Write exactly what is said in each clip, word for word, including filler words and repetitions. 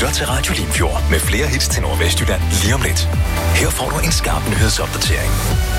lytter til Radio Limfjord med flere hits til Nordvestjylland lige om lidt. Her får du en skarp nyhedsopdatering.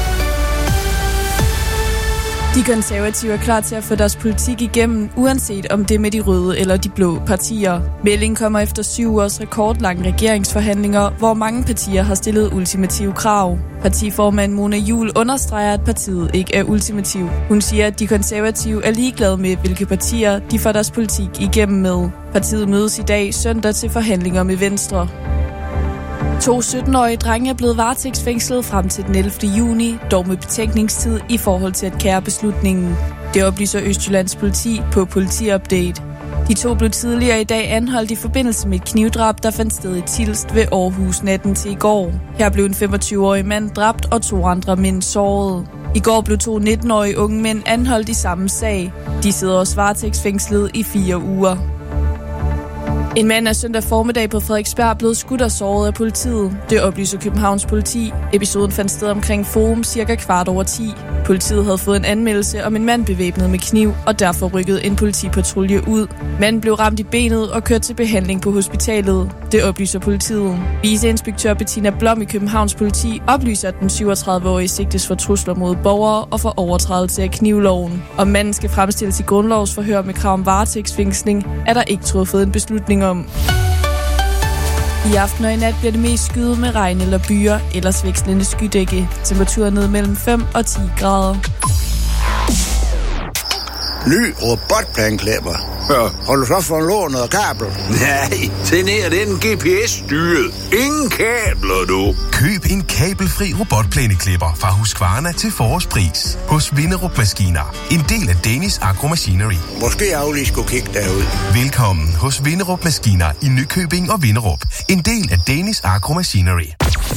De konservative er klar til at få deres politik igennem, uanset om det er med de røde eller de blå partier. Meldingen kommer efter syv års rekordlange regeringsforhandlinger, hvor mange partier har stillet ultimative krav. Partiformand Mona Juul understreger, at partiet ikke er ultimativ. Hun siger, at de konservative er ligeglade med, hvilke partier de får deres politik igennem med. Partiet mødes i dag søndag til forhandlinger med Venstre. To sytten-årige drenge er blevet varetægtsfængslet frem til den ellevte juni, dog med betænkningstid i forhold til at kære beslutningen. Det oplyser Østjyllands politi på Politiupdate. De to blev tidligere i dag anholdt i forbindelse med et knivdrab, der fandt sted i Tilst ved Aarhus natten til i går. Her blev en femogtyve-årig mand dræbt og to andre mænd såret. I går blev to nitten-årige unge mænd anholdt i samme sag. De sidder også varetægtsfængslet i fire uger. En mand er søndag formiddag på Frederiksberg blevet skudt og såret af politiet. Det oplyser Københavns politi. Episoden fandt sted omkring Forum cirka kvart over ti. Politiet havde fået en anmeldelse om en mand bevæbnet med kniv, og derfor rykkede en politipatrulje ud. Manden blev ramt i benet og kørt til behandling på hospitalet. Det oplyser politiet. Viceinspektør Bettina Blom i Københavns politi oplyser, at den syvogtredive-årige sigtes for trusler mod borgere og for overtrædelse af knivloven. Om manden skal fremstilles i grundlovsforhør med krav om varetægtsfængsling, er der ikke truffet en beslutning om. I aften og i nat bliver det mest skyet med regn eller byer, ellers vekslende skydække. Temperaturen ned mellem fem og ti grader. Ny robotplæneklipper. Ja. Har du så fået lånet og kabel? Nej, den her den er G P S-styret. Ingen kabler, du. Køb en kabelfri robotplæneklipper fra Husqvarna til forårspris. Hos Vinderup Maskiner. En del af Danish Agro Machinery. Måske jeg lige skulle kigge derud. Velkommen hos Vinderup Maskiner i Nykøbing og Vinderup. En del af Danish Agro Machinery.